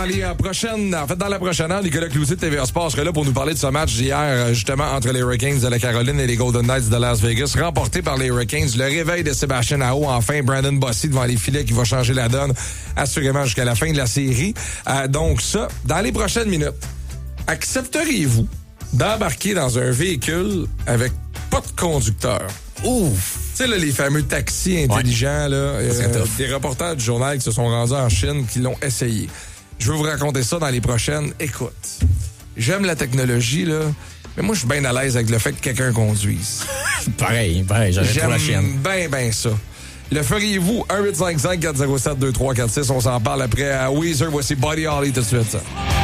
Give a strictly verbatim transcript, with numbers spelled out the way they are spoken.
Les euh, prochaines, en fait, dans la prochaine heure, Nicolas Cloutier de T V A Sport sera là pour nous parler de ce match d'hier, euh, justement, entre les Hurricanes de la Caroline et les Golden Knights de Las Vegas, remporté par les Hurricanes. Le réveil de Sébastien Aho, enfin, Brandon Bossy devant les filets qui va changer la donne, assurément, jusqu'à la fin de la série. Euh, donc ça, dans les prochaines minutes, accepteriez-vous d'embarquer dans un véhicule avec pas de conducteur? Ouf! Tu sais, là, les fameux taxis intelligents, ouais. là, euh, des reporters du journal qui se sont rendus en Chine, qui l'ont essayé. Je veux vous raconter ça dans les prochaines. Écoute, j'aime la technologie, là, mais moi, je suis bien à l'aise avec le fait que quelqu'un conduise. pareil, pareil, j'aurais trop la chienne. J'aime bien, bien ça. Le feriez-vous? un huit cinq cinq quatre zéro sept deux trois quatre six. On s'en parle après à Weezer. Voici Buddy Holly tout de suite. Ça.